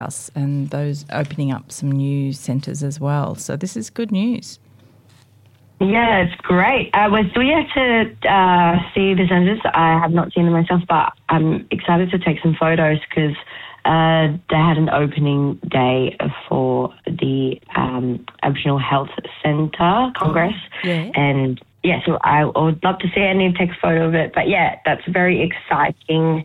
House and those opening up some new centres as well. So this is good news. Yeah, it's great. We're still yet to see the centres. I have not seen them myself, but I'm excited to take some photos because they had an opening day for the Aboriginal Health Centre Congress. Yeah. And, yeah, so I would love to see it. I need to take a photo of it. But, yeah, that's a very exciting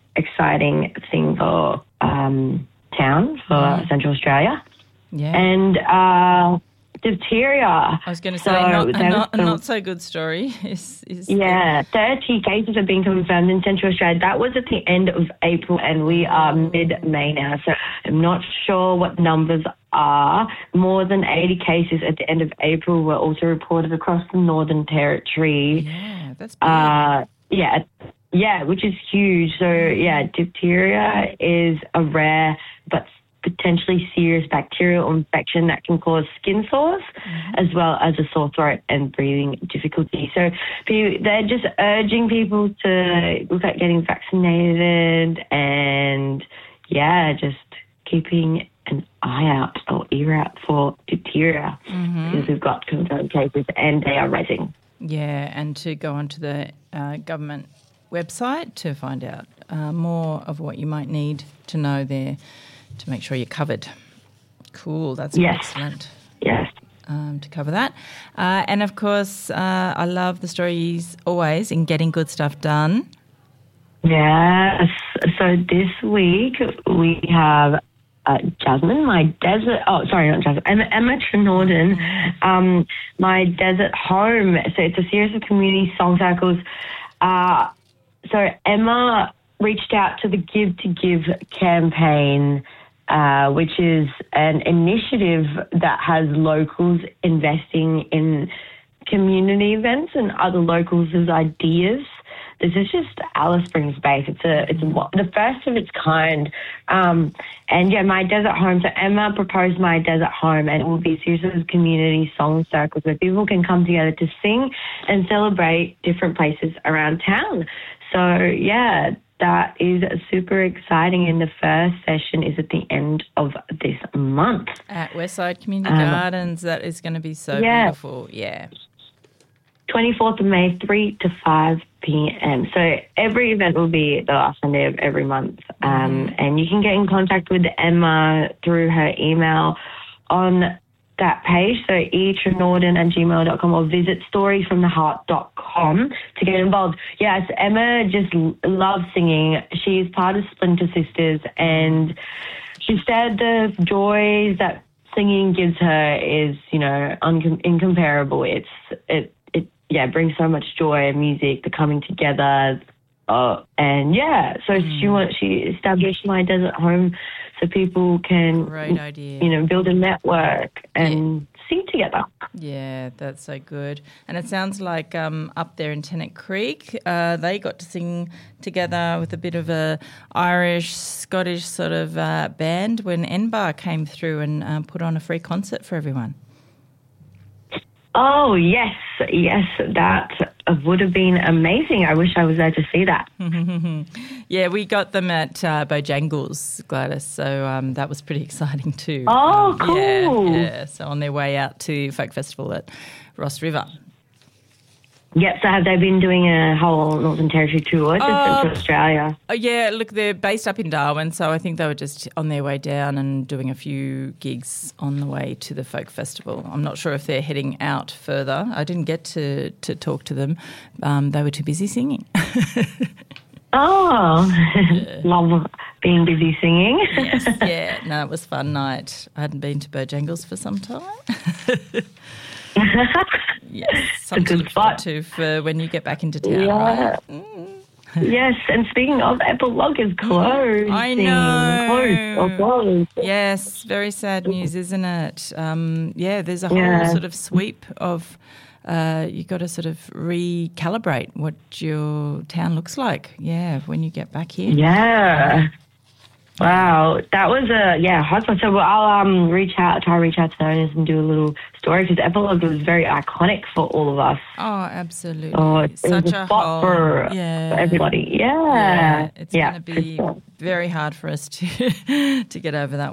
thing for town, for Central Australia. Yeah. And diphtheria. I was going to say, not so good story. Yeah, 30 cases have been confirmed in Central Australia. That was at the end of April, and we are mid-May now, so I'm not sure what numbers are. More than 80 cases at the end of April were also reported across the Northern Territory. Yeah, that's big. Yeah, which is huge. So, yeah, diphtheria is a rare but potentially serious bacterial infection that can cause skin sores as well as a sore throat and breathing difficulty. So they're just urging people to look at getting vaccinated and, yeah, just keeping an eye out or ear out for diphtheria because we've got confirmed cases and they are rising. Yeah, and to go onto the government website to find out more of what you might need to know there to make sure you're covered. Cool, that's excellent. Yes. To cover that. And, of course, I love the stories always in getting good stuff done. Yes. So this week we have Jasmine, my desert... Oh, sorry, not Jasmine. Emma Trenorden, my desert home. So it's a series of community song circles. So Emma reached out to the Give to Give campaign, which is an initiative that has locals investing in community events and other locals' ideas. This is just Alice Springs based. It's the first of its kind. And yeah, My Desert Home. So Emma proposed My Desert Home, and it will be a series of community song circles where people can come together to sing and celebrate different places around town. So yeah, that is super exciting, and the first session is at the end of this month. At Westside Community Gardens. That is going to be so beautiful. Yeah. 24th of May, 3 to 5 p.m. So every event will be the last Sunday of every month. And you can get in contact with Emma through her email on that page, so etrenorden@gmail.com, or visit storiesfromtheheart.com to get involved. Yes, Emma just loves singing. She's part of Splinter Sisters, and she said the joy that singing gives her is, incomparable. It brings so much joy and music, the coming together. So she established My Desert Home so people can, great idea, build a network and sing together. Yeah, that's so good. And it sounds like up there in Tennant Creek, they got to sing together with a bit of a Irish, Scottish sort of band when NBAR came through and put on a free concert for everyone. Oh, yes, that would have been amazing. I wish I was there to see that. Yeah, we got them at Bojangles, Gladys, so that was pretty exciting too. Oh, cool. Yeah, so on their way out to Folk Festival at Ross River. Yep, so have they been doing a whole Northern Territory tour to Central Australia? Yeah, look, they're based up in Darwin, so I think they were just on their way down and doing a few gigs on the way to the Folk Festival. I'm not sure if they're heading out further. I didn't get to talk to them. They were too busy singing. Love being busy singing. Yes, yeah. No, it was a fun night. I hadn't been to Bojangles for some time. Yes, something to look forward to for when you get back into town, right? Yes, and speaking of, Epilogue is closed. I know. Closed. Yes, very sad news, isn't it? There's a whole sort of sweep of you've got to sort of recalibrate what your town looks like, when you get back here. Yeah. Wow, that was a hot spot. So I'll try reach out to those and do a little story because Epilogue was very iconic for all of us. Oh, absolutely. Oh, it Such was a spot for everybody. Yeah, It's going to be very hard for us to get over that